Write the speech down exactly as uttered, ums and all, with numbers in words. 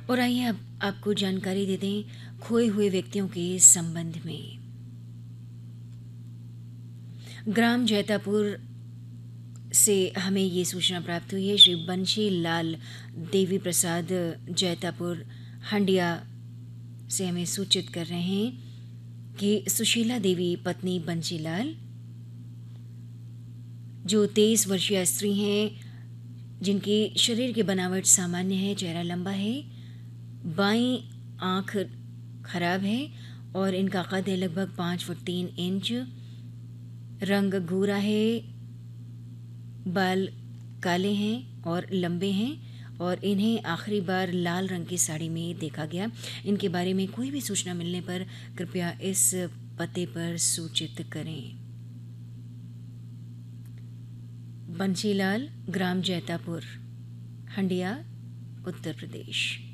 और आइए अब आपको जानकारी दे दें खोए हुए व्यक्तियों के संबंध में। ग्राम जैतापुर से हमें ये सूचना प्राप्त हुई है। श्री बंशी लाल देवी प्रसाद जैतापुर हंडिया से हमें सूचित कर रहे हैं कि सुशीला देवी पत्नी बंशी लाल, जो तेईस वर्षीय स्त्री हैं, जिनकी शरीर की बनावट सामान्य है, चेहरा लंबा है, बाईं आंख खराब है और इनका कद है लगभग पाँच फुट तीन इंच, रंग गोरा है, बाल काले हैं और लंबे हैं और इन्हें आखिरी बार लाल रंग की साड़ी में देखा गया। इनके बारे में कोई भी सूचना मिलने पर कृपया इस पते पर सूचित करें। बंशीलाल, ग्राम जैतापुर, हंडिया, उत्तर प्रदेश।